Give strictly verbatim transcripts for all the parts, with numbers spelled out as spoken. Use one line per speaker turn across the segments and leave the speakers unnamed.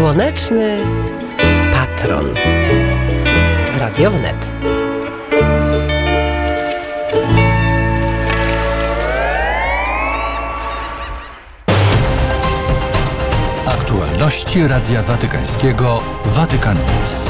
Słoneczny patron w Radio Wnet.
Aktualności Radia Watykańskiego Vatican News.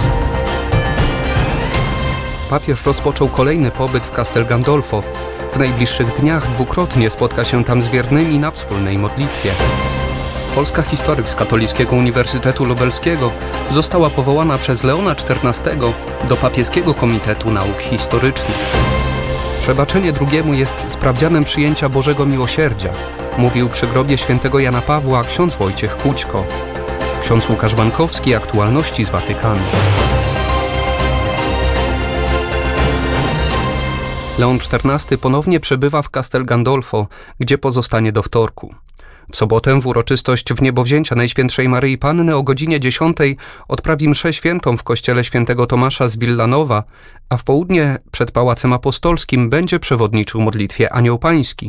Papież rozpoczął kolejny pobyt w Castel Gandolfo. W najbliższych dniach dwukrotnie spotka się tam z wiernymi na wspólnej modlitwie. Polska historyk z Katolickiego Uniwersytetu Lubelskiego została powołana przez Leona czternastego do Papieskiego Komitetu Nauk Historycznych. Przebaczenie drugiemu jest sprawdzianem przyjęcia Bożego Miłosierdzia, mówił przy grobie świętego Jana Pawła ksiądz Wojciech Kućko. Ksiądz Łukasz Bankowski, aktualności z Watykanu. Leon czternasty ponownie przebywa w Castel Gandolfo, gdzie pozostanie do wtorku. W sobotę w uroczystość wniebowzięcia Najświętszej Maryi Panny o godzinie dziesiątej odprawi mszę świętą w kościele świętego Tomasza z Villanova, a w południe przed Pałacem Apostolskim będzie przewodniczył modlitwie Anioł Pański.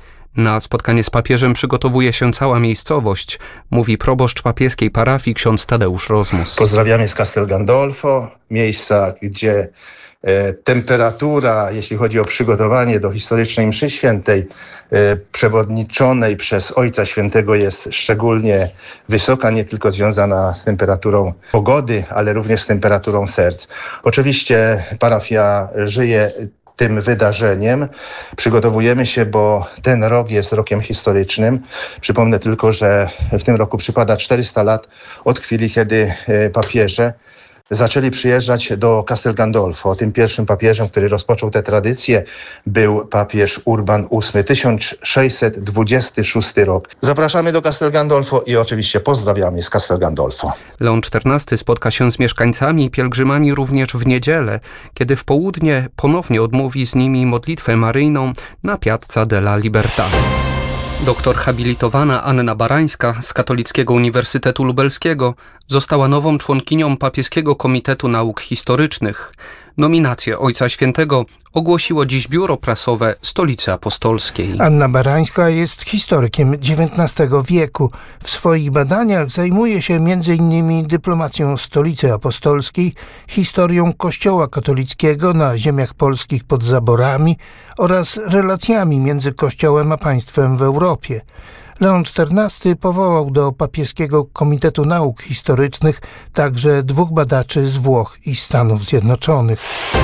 Na spotkanie z papieżem przygotowuje się cała miejscowość, mówi proboszcz papieskiej parafii ksiądz Tadeusz Rozmus.
Pozdrawiamy z Castel Gandolfo, miejsca, gdzie e, temperatura, jeśli chodzi o przygotowanie do historycznej mszy świętej, e, przewodniczonej przez Ojca Świętego, jest szczególnie wysoka, nie tylko związana z temperaturą pogody, ale również z temperaturą serc. Oczywiście parafia żyje tym wydarzeniem. Przygotowujemy się, bo ten rok jest rokiem historycznym. Przypomnę tylko, że w tym roku przypada czterysta lat od chwili, kiedy papieże zaczęli przyjeżdżać do Castel Gandolfo. Tym pierwszym papieżem, który rozpoczął tę tradycję, był papież Urban ósmy, tysiąc sześćset dwudziesty szósty rok. Zapraszamy do Castel Gandolfo i oczywiście pozdrawiamy z Castel Gandolfo.
Leon czternasty spotka się z mieszkańcami i pielgrzymami również w niedzielę, kiedy w południe ponownie odmówi z nimi modlitwę maryjną na Piazza della Libertà. Doktor habilitowana Anna Barańska z Katolickiego Uniwersytetu Lubelskiego została nową członkinią Papieskiego Komitetu Nauk Historycznych. Nominację Ojca Świętego ogłosiło dziś biuro prasowe Stolicy Apostolskiej.
Anna Barańska jest historykiem dziewiętnastego wieku. W swoich badaniach zajmuje się między innymi dyplomacją Stolicy Apostolskiej, historią Kościoła katolickiego na ziemiach polskich pod zaborami oraz relacjami między Kościołem a państwem w Europie. Leon czternasty powołał do Papieskiego Komitetu Nauk Historycznych także dwóch badaczy z Włoch i Stanów Zjednoczonych.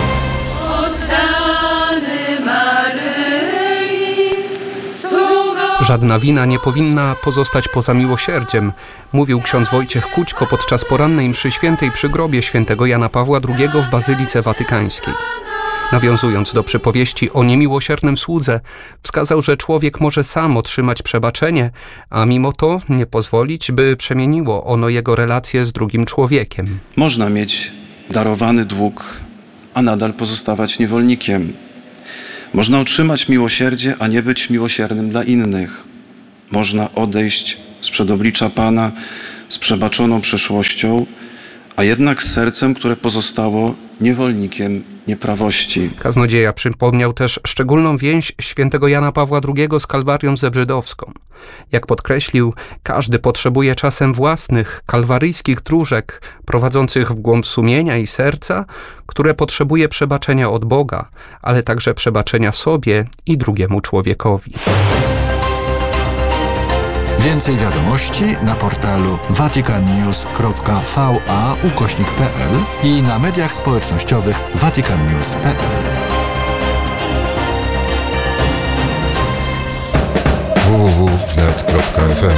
Żadna wina nie powinna pozostać poza miłosierdziem, mówił ksiądz Wojciech Kućko podczas porannej mszy świętej przy grobie świętego Jana Pawła drugiego w Bazylice Watykańskiej. Nawiązując do przypowieści o niemiłosiernym słudze, wskazał, że człowiek może sam otrzymać przebaczenie, a mimo to nie pozwolić, by przemieniło ono jego relacje z drugim człowiekiem.
Można mieć darowany dług, a nadal pozostawać niewolnikiem. Można otrzymać miłosierdzie, a nie być miłosiernym dla innych. Można odejść sprzed oblicza Pana z przebaczoną przeszłością, a jednak z sercem, które pozostało niewolnikiem nieprawości.
Kaznodzieja przypomniał też szczególną więź świętego Jana Pawła drugiego z Kalwarią Zebrzydowską. Jak podkreślił, każdy potrzebuje czasem własnych, kalwaryjskich dróżek, prowadzących w głąb sumienia i serca, które potrzebuje przebaczenia od Boga, ale także przebaczenia sobie i drugiemu człowiekowi.
Więcej wiadomości na portalu vaticannews kropka va ukośnik pe el i na mediach społecznościowych vaticannews kropka pe el.
w w w kropka wnet kropka f m.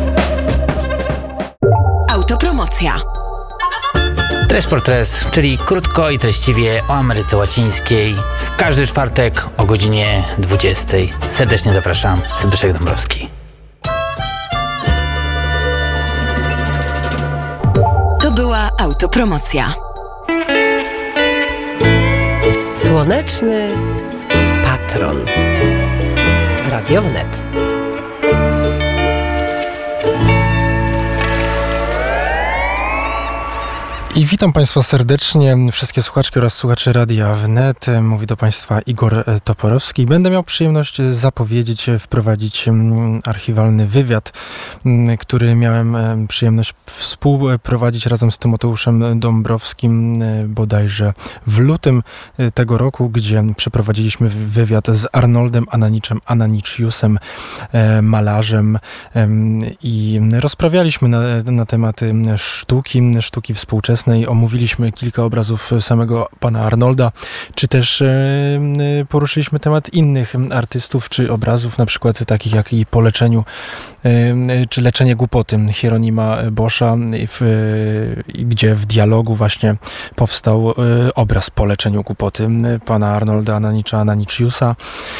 Autopromocja. Tres por Tres, czyli krótko i treściwie o Ameryce Łacińskiej. W każdy czwartek o godzinie dwudziestej. Serdecznie zapraszam. Zbyszek Dąbrowski.
To była autopromocja.
Słoneczny patron w Radio Wnet.
I witam Państwa serdecznie, wszystkie słuchaczki oraz słuchaczy Radia Wnet. Mówi do Państwa Igor Toporowski. Będę miał przyjemność zapowiedzieć, wprowadzić archiwalny wywiad, który miałem przyjemność współprowadzić razem z Tymoteuszem Dąbrowskim bodajże w lutym tego roku, gdzie przeprowadziliśmy wywiad z Arnoldem Ananiczem Ananicziusem, malarzem, i rozprawialiśmy na, na tematy sztuki, sztuki współczesnej. Omówiliśmy kilka obrazów samego pana Arnolda, czy też poruszyliśmy temat innych artystów, czy obrazów, na przykład takich jak i Po leczeniu, czy Leczenie głupoty Hieronima Boscha, w, gdzie w dialogu właśnie powstał obraz Po leczeniu głupoty pana Arnolda Ananicza Ananicziusa.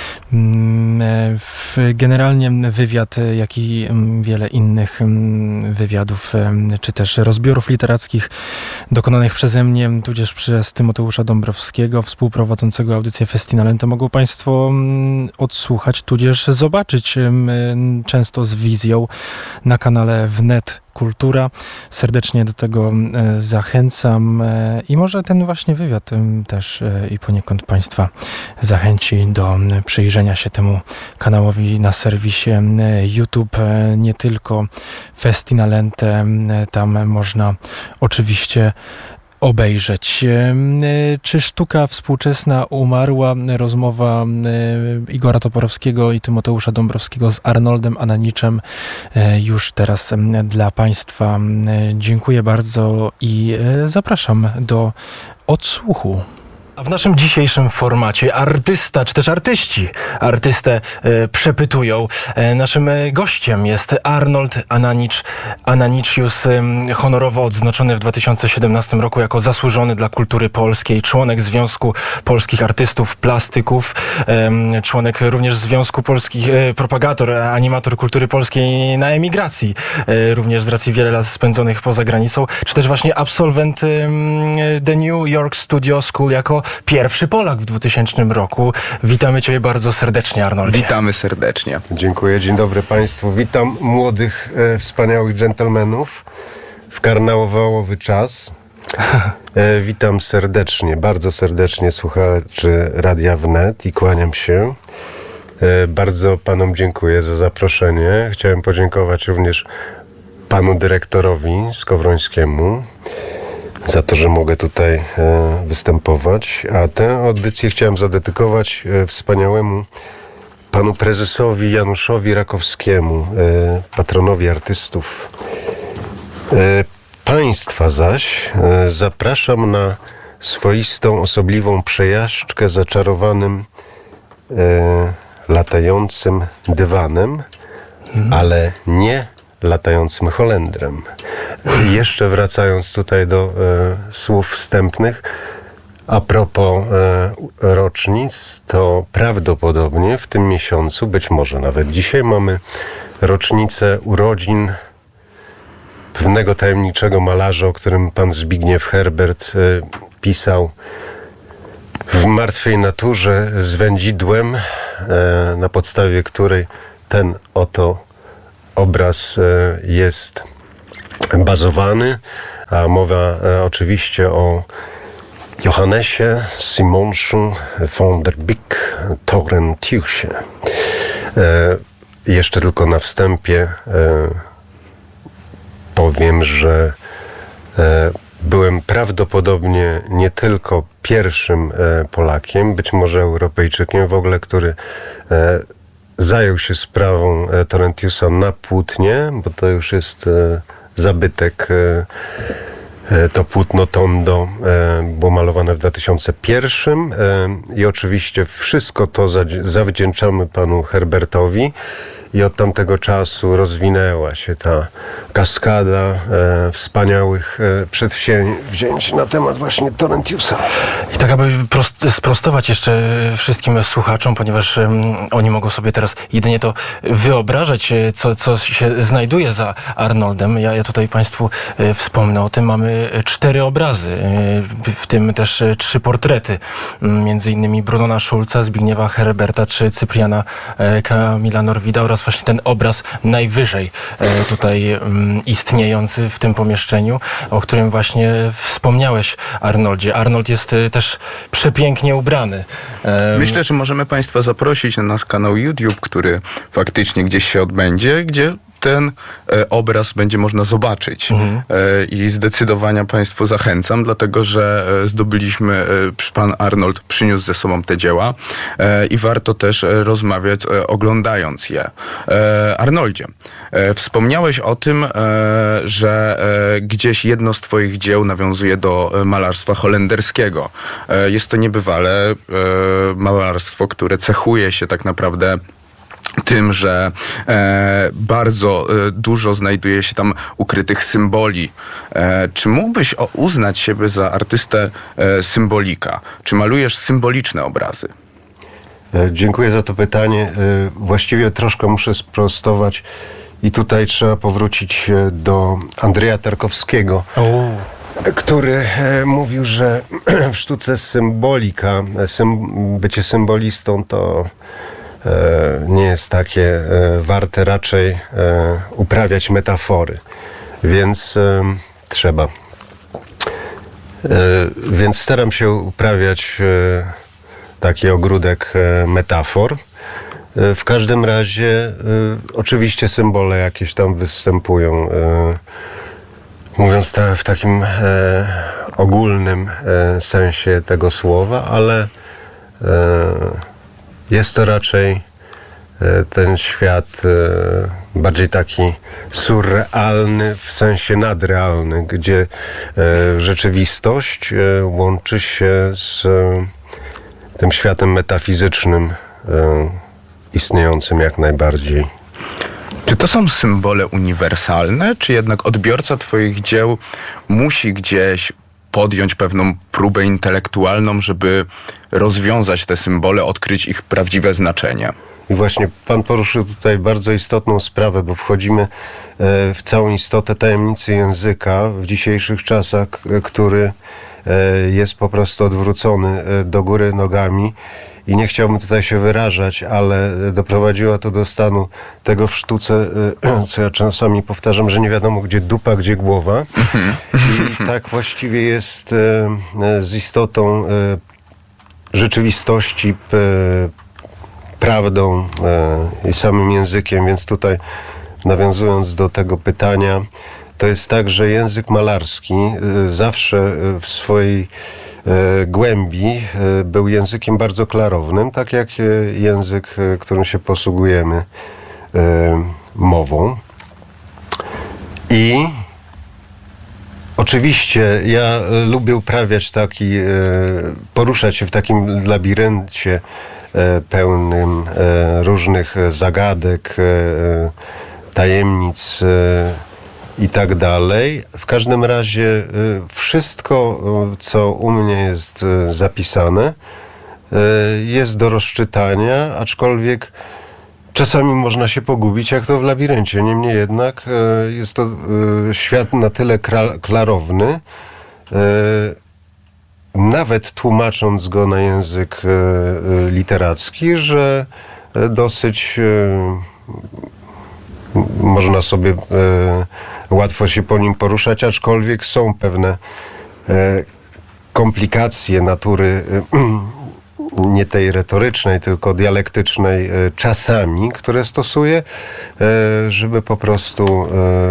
Generalnie wywiad, jak i wiele innych wywiadów, czy też rozbiorów literackich dokonanych przeze mnie, tudzież przez Tymoteusza Dąbrowskiego, współprowadzącego audycję Festinalente, mogą Państwo odsłuchać, tudzież zobaczyć, często z wizją, na kanale Wnet Kultura. Serdecznie do tego zachęcam i może ten właśnie wywiad też i poniekąd Państwa zachęci do przyjrzenia się temu kanałowi na serwisie YouTube. Nie tylko Festinalente, tam można oczywiście obejrzeć. Czy sztuka współczesna umarła? Rozmowa Igora Toporowskiego i Tymoteusza Dąbrowskiego z Arnoldem Ananiczem już teraz dla Państwa. Dziękuję bardzo i zapraszam do odsłuchu. A w naszym dzisiejszym formacie artysta, czy też artyści, artystę e, przepytują. E, naszym e, gościem jest Arnold Ananicz Ananiczius, e, honorowo odznaczony w dwa tysiące siedemnastym roku jako zasłużony dla kultury polskiej, członek Związku Polskich Artystów Plastyków, e, członek również Związku Polskich, e, propagator, animator kultury polskiej na emigracji, e, również z racji wiele lat spędzonych poza granicą, czy też właśnie absolwent e, The New York Studio School jako pierwszy Polak w dwutysięcznym roku. Witamy Cię bardzo serdecznie, Arnoldzie.
Witamy serdecznie.
Dziękuję, dzień dobry Państwu. Witam młodych, e, wspaniałych dżentelmenów w karnawałowy czas. E, witam serdecznie, bardzo serdecznie słuchaczy Radia Wnet i kłaniam się. E, bardzo Panom dziękuję za zaproszenie. Chciałem podziękować również Panu Dyrektorowi Skowrońskiemu za to, że mogę tutaj e, występować, a tę audycję chciałem zadedykować e, wspaniałemu panu prezesowi Januszowi Rakowskiemu, e, patronowi artystów. E, państwa zaś e, zapraszam na swoistą, osobliwą przejażdżkę zaczarowanym e, latającym dywanem, hmm. ale nie latającym Holendrem. Jeszcze wracając tutaj do e, słów wstępnych, a propos e, rocznic, to prawdopodobnie w tym miesiącu, być może nawet dzisiaj, mamy rocznicę urodzin pewnego tajemniczego malarza, o którym pan Zbigniew Herbert e, pisał w Martwej naturze z wędzidłem, e, na podstawie której ten oto obraz jest bazowany, a mowa oczywiście o Johannesie Simonszu von der Beek Torrentiusie. Jeszcze tylko na wstępie powiem, że byłem prawdopodobnie nie tylko pierwszym Polakiem, być może Europejczykiem w ogóle, który zajął się sprawą e, Torrentiusa na płótnie, bo to już jest e, zabytek. E, e, to płótno Tondo e, było malowane w dwa tysiące pierwszym e, i oczywiście wszystko to zawdzięczamy panu Herbertowi. I od tamtego czasu rozwinęła się ta kaskada e, wspaniałych e, przedsięwzięć na temat właśnie Torrentiusa.
I tak, aby prost, sprostować jeszcze wszystkim słuchaczom, ponieważ um, oni mogą sobie teraz jedynie to wyobrażać, co, co się znajduje za Arnoldem. Ja, ja tutaj Państwu e, wspomnę o tym. Mamy cztery obrazy, e, w tym też e, trzy portrety. Między innymi Brunona Schulza, Zbigniewa Herberta czy Cypriana e, Kamila Norwida oraz nas właśnie ten obraz najwyżej e, tutaj um, istniejący w tym pomieszczeniu, o którym właśnie wspomniałeś, Arnoldzie. Arnold jest e, też przepięknie ubrany. E,
Myślę, że możemy Państwa zaprosić na nasz kanał YouTube, który faktycznie gdzieś się odbędzie, gdzie ten e, obraz będzie można zobaczyć. Mhm. E, I zdecydowanie Państwu zachęcam, dlatego że e, zdobyliśmy, e, pan Arnold przyniósł ze sobą te dzieła e, i warto też e, rozmawiać e, oglądając je. E, Arnoldzie, e, wspomniałeś o tym, e, że e, gdzieś jedno z Twoich dzieł nawiązuje do e, malarstwa holenderskiego. E, jest to niebywale e, malarstwo, które cechuje się tak naprawdę tym, że e, bardzo e, dużo znajduje się tam ukrytych symboli. E, czy mógłbyś o, uznać siebie za artystę e, symbolika? Czy malujesz symboliczne obrazy?
Dziękuję za to pytanie. Właściwie troszkę muszę sprostować i tutaj trzeba powrócić do Andrzeja Tarkowskiego, o. który mówił, że w sztuce symbolika, sym, bycie symbolistą to nie jest takie warte, raczej uprawiać metafory, więc trzeba. Więc staram się uprawiać taki ogródek metafor. W każdym razie oczywiście symbole jakieś tam występują, mówiąc ta, w takim ogólnym sensie tego słowa, ale jest to raczej ten świat bardziej taki surrealny, w sensie nadrealny, gdzie rzeczywistość łączy się z tym światem metafizycznym, istniejącym jak najbardziej.
Czy to są symbole uniwersalne, czy jednak odbiorca Twoich dzieł musi gdzieś podjąć pewną próbę intelektualną, żeby rozwiązać te symbole, odkryć ich prawdziwe znaczenie?
I właśnie pan poruszył tutaj bardzo istotną sprawę, bo wchodzimy w całą istotę tajemnicy języka w dzisiejszych czasach, który jest po prostu odwrócony do góry nogami. I nie chciałbym tutaj się wyrażać, ale doprowadziło to do stanu tego w sztuce, co ja czasami powtarzam, że nie wiadomo gdzie dupa, gdzie głowa. I tak właściwie jest z istotą rzeczywistości, prawdą i samym językiem, więc tutaj nawiązując do tego pytania, to jest tak, że język malarski zawsze w swojej głębi był językiem bardzo klarownym, tak jak język, którym się posługujemy mową. I oczywiście ja lubię uprawiać taki, poruszać się w takim labiryncie pełnym różnych zagadek, tajemnic i tak dalej. W każdym razie wszystko, co u mnie jest zapisane, jest do rozczytania, aczkolwiek czasami można się pogubić, jak to w labiryncie. Niemniej jednak jest to świat na tyle klarowny, nawet tłumacząc go na język literacki, że dosyć można sobie łatwo się po nim poruszać, aczkolwiek są pewne komplikacje natury nie tej retorycznej, tylko dialektycznej czasami, które stosuję, żeby po prostu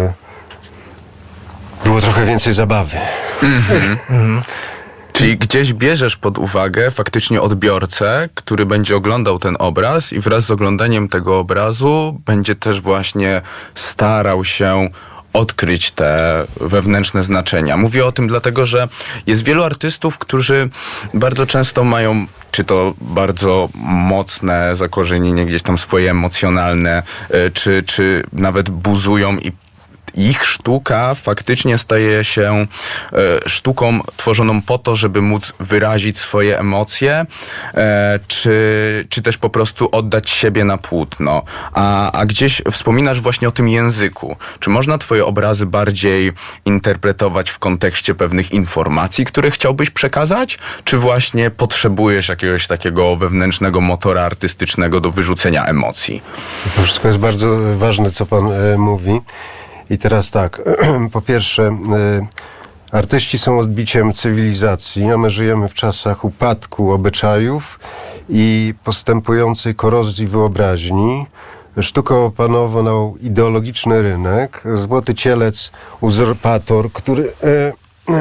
było trochę więcej zabawy.
Mm-hmm. Mm-hmm. Czyli gdzieś bierzesz pod uwagę faktycznie odbiorcę, który będzie oglądał ten obraz i wraz z oglądaniem tego obrazu będzie też właśnie starał się odkryć te wewnętrzne znaczenia. Mówię o tym dlatego, że jest wielu artystów, którzy bardzo często mają czy to bardzo mocne zakorzenienie gdzieś tam swoje emocjonalne, czy, czy nawet buzują i ich sztuka faktycznie staje się sztuką tworzoną po to, żeby móc wyrazić swoje emocje, czy, czy też po prostu oddać siebie na płótno. A, a gdzieś wspominasz właśnie o tym języku. Czy można twoje obrazy bardziej interpretować w kontekście pewnych informacji, które chciałbyś przekazać? Czy właśnie potrzebujesz jakiegoś takiego wewnętrznego motora artystycznego do wyrzucenia emocji?
To wszystko jest bardzo ważne, co pan e, mówi. I teraz tak, po pierwsze, e, artyści są odbiciem cywilizacji, a my żyjemy w czasach upadku obyczajów i postępującej korozji wyobraźni. Sztukę opanował ideologiczny rynek, złoty cielec, uzurpator, który... E,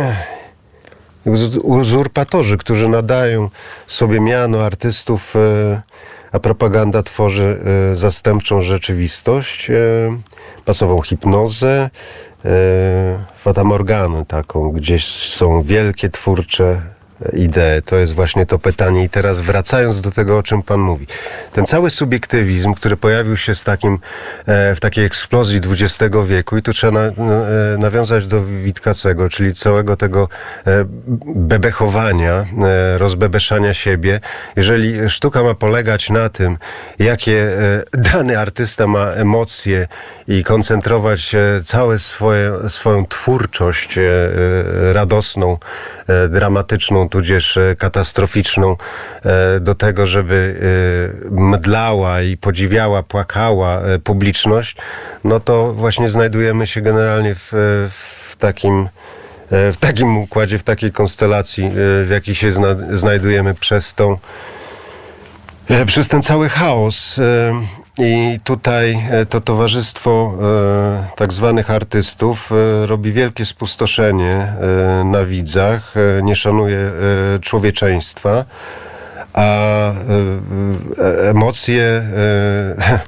e, uzurpatorzy, którzy nadają sobie miano artystów, e, a propaganda tworzy e, zastępczą rzeczywistość, e, masową hipnozę, e, fatamorganę taką, gdzieś są wielkie twórcze idee. To jest właśnie to pytanie. I teraz wracając do tego, o czym pan mówi. Ten cały subiektywizm, który pojawił się z takim, e, w takiej eksplozji dwudziestego wieku, i tu trzeba na, na, nawiązać do Witkacego, czyli całego tego e, bebechowania, e, rozbebeszania siebie. Jeżeli sztuka ma polegać na tym, jakie e, dany artysta ma emocje i koncentrować e, całą swoją twórczość e, e, radosną, e, dramatyczną, tudzież katastroficzną do tego, żeby mdlała i podziwiała, płakała publiczność, no to właśnie znajdujemy się generalnie w, w takim w takim układzie, w takiej konstelacji, w jakiej się zna, znajdujemy przez tą przez ten cały chaos. I tutaj to towarzystwo e, tak zwanych artystów e, robi wielkie spustoszenie e, na widzach, e, nie szanuje e, człowieczeństwa, a e, e, emocje e,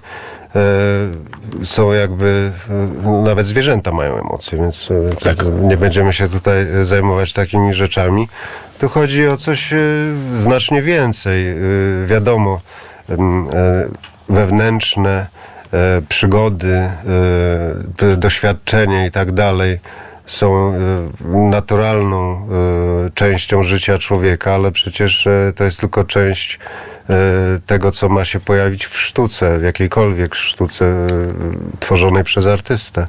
e, są jakby, e, nawet zwierzęta mają emocje, więc e, tak. nie będziemy się tutaj zajmować takimi rzeczami. Tu chodzi o coś e, znacznie więcej. E, wiadomo, e, wewnętrzne e, przygody, e, doświadczenie i tak dalej są e, naturalną e, częścią życia człowieka, ale przecież e, to jest tylko część e, tego, co ma się pojawić w sztuce, w jakiejkolwiek sztuce e, tworzonej przez artystę.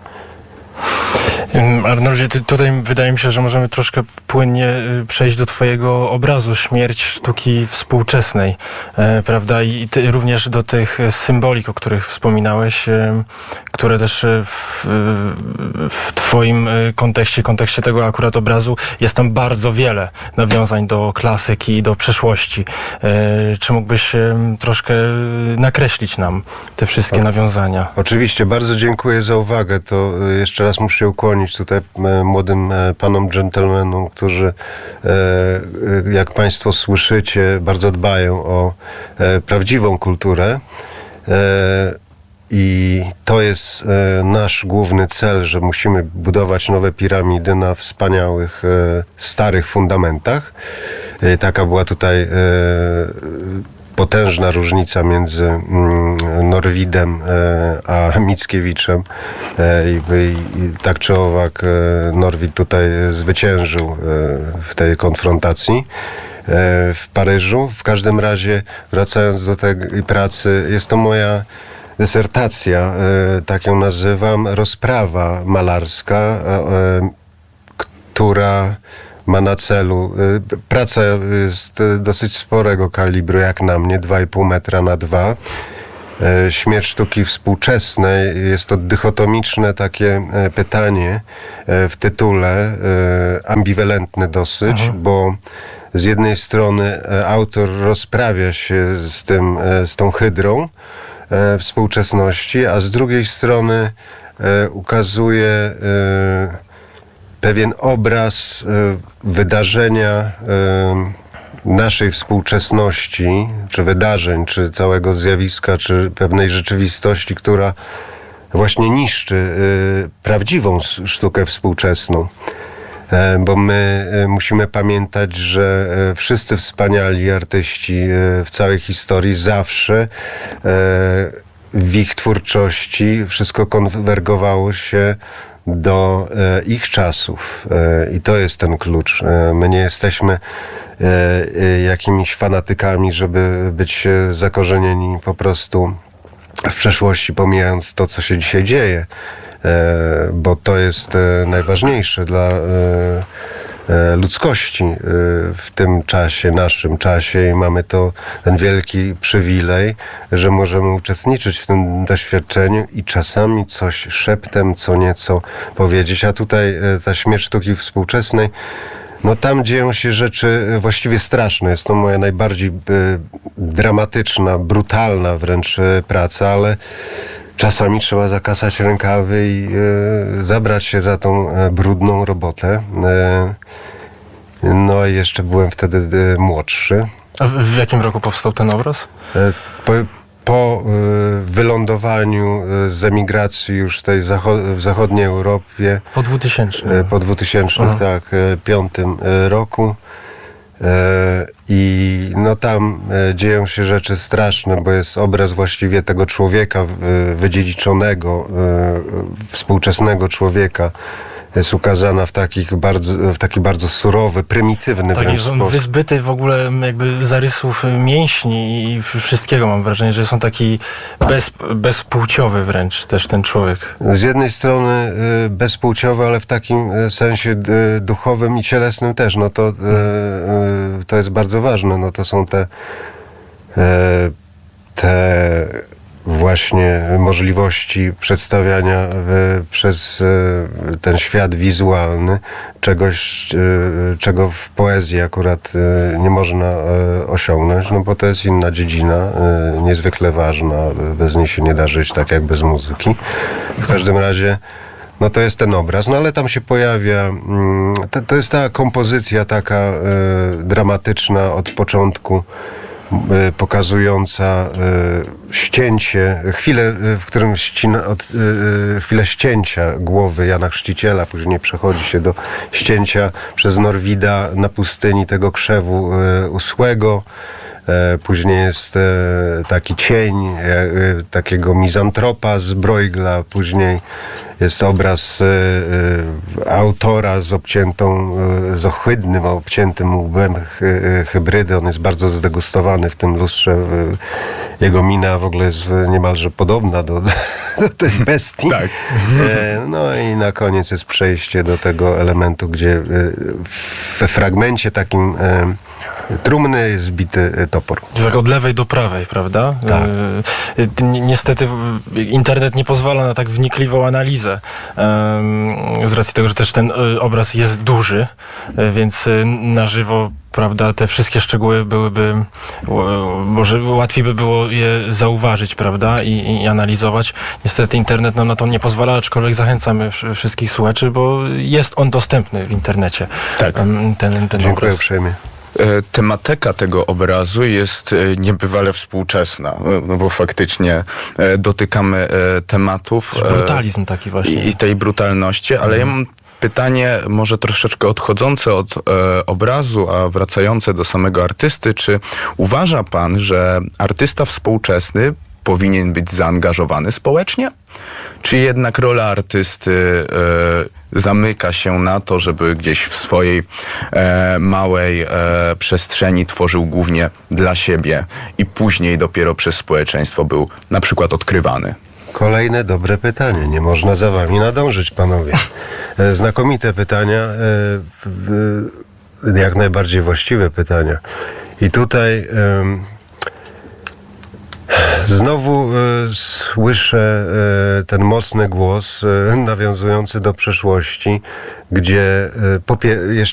Arnoldzie, tutaj wydaje mi się, że możemy troszkę płynnie przejść do twojego obrazu Śmierć sztuki współczesnej, e, prawda? I ty, również do tych symbolik, o których wspominałeś, e, które też w, w twoim kontekście, kontekście tego akurat obrazu jest tam bardzo wiele nawiązań do klasyki i do przeszłości. E, czy mógłbyś e, troszkę nakreślić nam te wszystkie o, nawiązania?
Oczywiście, bardzo dziękuję za uwagę. To jeszcze raz muszę się ukłonić tutaj młodym panom dżentelmenom, którzy, jak państwo słyszycie, bardzo dbają o prawdziwą kulturę. I to jest nasz główny cel, że musimy budować nowe piramidy na wspaniałych, starych fundamentach. Taka była tutaj potężna różnica między mm, Norwidem e, a Mickiewiczem e, i, i tak czy owak e, Norwid tutaj zwyciężył e, w tej konfrontacji e, w Paryżu. W każdym razie, wracając do tej pracy, jest to moja dysertacja, e, tak ją nazywam, rozprawa malarska, e, e, która ma na celu, praca jest dosyć sporego kalibru jak na mnie, dwa i pół metra na dwa. Śmierć sztuki współczesnej jest to dychotomiczne takie pytanie w tytule, ambiwalentne dosyć, mhm. bo z jednej strony autor rozprawia się z tym, z tą hydrą współczesności, a z drugiej strony ukazuje pewien obraz wydarzenia naszej współczesności, czy wydarzeń, czy całego zjawiska, czy pewnej rzeczywistości, która właśnie niszczy prawdziwą sztukę współczesną. Bo my musimy pamiętać, że wszyscy wspaniali artyści w całej historii zawsze w ich twórczości wszystko konwergowało się do e, ich czasów. E, I to jest ten klucz. E, my nie jesteśmy e, e, jakimiś fanatykami, żeby być e, zakorzenieni po prostu w przeszłości, pomijając to, co się dzisiaj dzieje, e, bo to jest e, najważniejsze dla e, e, ludzkości e, w tym czasie, naszym czasie, i mamy to, ten wielki przywilej, że możemy uczestniczyć w tym doświadczeniu i czasami coś szeptem, co nieco powiedzieć. A tutaj e, ta śmierć sztuki współczesnej, no tam dzieją się rzeczy właściwie straszne. Jest to moja najbardziej e, dramatyczna, brutalna wręcz e, praca, ale czasami trzeba zakasać rękawy i e, zabrać się za tą e, brudną robotę. E, no i jeszcze byłem wtedy e, młodszy.
A w, w jakim roku powstał ten obraz?
E, po, po e, wylądowaniu e, z emigracji już w tej zacho- w zachodniej Europie.
Po dwutysięcznym.
E, po dwutysięcznym, Aha. tak, e, piątym e, roku. E, I no tam e, dzieją się rzeczy straszne, bo jest obraz właściwie tego człowieka e, wydziedziczonego, e, współczesnego człowieka. Jest ukazana w, takich bardzo, w taki bardzo surowy, prymitywny
tak,
wręcz
są
sposób.
wyzbyty w ogóle jakby zarysów mięśni i wszystkiego, mam wrażenie, że są taki bez, bezpłciowy wręcz też ten człowiek.
Z jednej strony y, bezpłciowy, ale w takim y, sensie y, duchowym i cielesnym też. No to, y, y, to jest bardzo ważne. No to są te, y, te właśnie możliwości przedstawiania y, przez y, ten świat wizualny czegoś, y, czego w poezji akurat y, nie można y, osiągnąć, no bo to jest inna dziedzina, y, niezwykle ważna. Bez niej się nie da żyć, tak jak bez muzyki. W każdym razie no to jest ten obraz, no ale tam się pojawia, mm, to, to jest ta kompozycja taka y, dramatyczna od początku, pokazująca y, ścięcie, chwilę, w którym ścina, od, y, chwilę ścięcia głowy Jana Chrzciciela, później przechodzi się do ścięcia przez Norwida na pustyni tego krzewu y, usłego. E, później jest e, taki cień e, e, takiego mizantropa z Bruegla, później jest obraz e, e, autora z obciętą, e, z ohydnym, obciętym łbem hy, e, hybrydy. On jest bardzo zdegustowany w tym lustrze. E, jego mina w ogóle jest niemalże podobna do, do tej bestii.
Tak.
E, no i na koniec jest przejście do tego elementu, gdzie e, we fragmencie takim e, trumny jest zbity topór.
Tak od lewej do prawej, prawda?
Tak.
Ni- Niestety internet nie pozwala na tak wnikliwą analizę. Z racji tego, że też ten obraz jest duży, więc na żywo, prawda, te wszystkie szczegóły byłyby, może łatwiej by było je zauważyć, prawda, i, i analizować. Niestety internet nam na to nie pozwala, aczkolwiek zachęcamy wszystkich słuchaczy, bo jest on dostępny w internecie.
Tak.
Ten, ten
Dziękuję
obraz.
uprzejmie.
Tematyka tego obrazu jest niebywale współczesna, no bo faktycznie dotykamy tematów
Brutalizm taki właśnie.
i tej brutalności, ale ja mam pytanie może troszeczkę odchodzące od e, obrazu, a wracające do samego artysty. Czy uważa pan, że artysta współczesny powinien być zaangażowany społecznie? Czy jednak rola artysty e, zamyka się na to, żeby gdzieś w swojej e, małej e, przestrzeni tworzył głównie dla siebie i później dopiero przez społeczeństwo był na przykład odkrywany?
Kolejne dobre pytanie. Nie można za wami nadążyć, panowie. Znakomite pytania, jak najbardziej właściwe pytania. I tutaj znowu słyszę ten mocny głos nawiązujący do przeszłości, gdzie po pie-